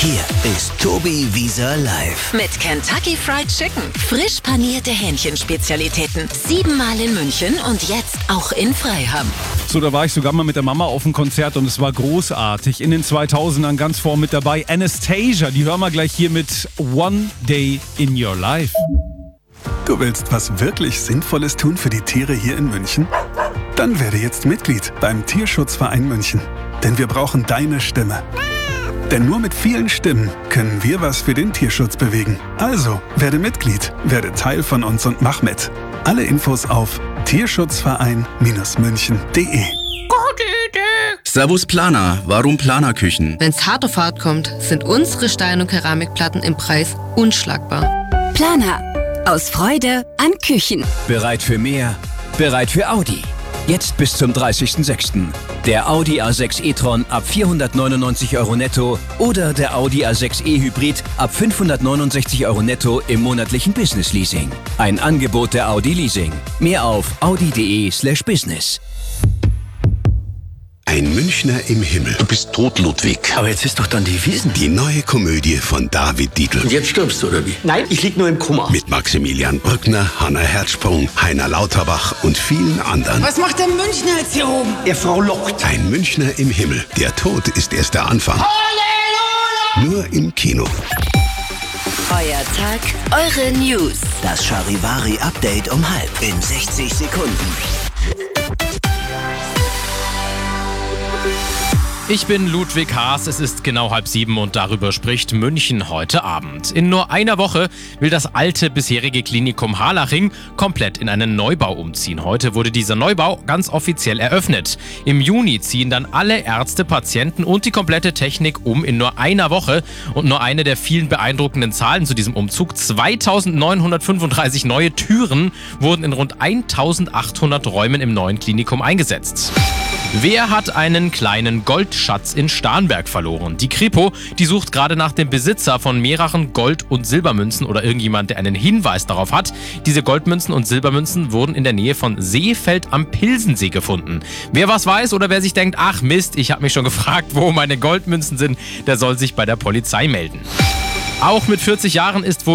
Hier ist Tobi Wieser live. Mit Kentucky Fried Chicken. Frisch panierte Hähnchenspezialitäten. 7-mal in München und jetzt auch in Freiham. So, da war ich sogar mal mit der Mama auf dem Konzert und es war großartig. In den 2000ern ganz vorn mit dabei Anastasia. Die hören wir gleich hier mit One Day in Your Life. Du willst was wirklich Sinnvolles tun für die Tiere hier in München? Dann werde jetzt Mitglied beim Tierschutzverein München. Denn wir brauchen deine Stimme. Denn nur mit vielen Stimmen können wir was für den Tierschutz bewegen. Also, werde Mitglied, werde Teil von uns und mach mit. Alle Infos auf tierschutzverein-münchen.de. Servus Planer, warum Planerküchen? Wenn's hart auf hart kommt, sind unsere Stein- und Keramikplatten im Preis unschlagbar. Planer. Aus Freude an Küchen. Bereit für mehr? Bereit für Audi. Jetzt bis zum 30.06. Der Audi A6 e-tron ab 499 € netto oder der Audi A6 e-Hybrid ab 569 € netto im monatlichen Business Leasing. Ein Angebot der Audi Leasing. Mehr auf audi.de/business. Ein Münchner im Himmel. Du bist tot, Ludwig. Aber jetzt ist doch dann die Wiesn. Die neue Komödie von David Dietl. Und jetzt stirbst du, oder wie? Nein, ich lieg nur im Koma. Mit Maximilian Brückner, Hanna Herzsprung, Heiner Lauterbach und vielen anderen. Was macht der Münchner jetzt hier oben? Er frohlockt. Ein Münchner im Himmel. Der Tod ist erst der Anfang. Halleluja! Nur im Kino. Euer Tag, eure News. Das Charivari-Update um 6:30 in 60 Sekunden. Ich bin Ludwig Haas, es ist genau 6:30 und darüber spricht München heute Abend. In nur einer Woche will das alte bisherige Klinikum Harlaching komplett in einen Neubau umziehen. Heute wurde dieser Neubau ganz offiziell eröffnet. Im Juni ziehen dann alle Ärzte, Patienten und die komplette Technik um in nur einer Woche. Und nur eine der vielen beeindruckenden Zahlen zu diesem Umzug: 2935 neue Türen wurden in rund 1800 Räumen im neuen Klinikum eingesetzt. Wer hat einen kleinen Goldschatz in Starnberg verloren? Die Kripo, die sucht gerade nach dem Besitzer von mehreren Gold- und Silbermünzen oder irgendjemand, der einen Hinweis darauf hat. Diese Goldmünzen und Silbermünzen wurden in der Nähe von Seefeld am Pilsensee gefunden. Wer was weiß oder wer sich denkt, ach Mist, ich habe mich schon gefragt, wo meine Goldmünzen sind, der soll sich bei der Polizei melden. Auch mit 40 Jahren ist wohl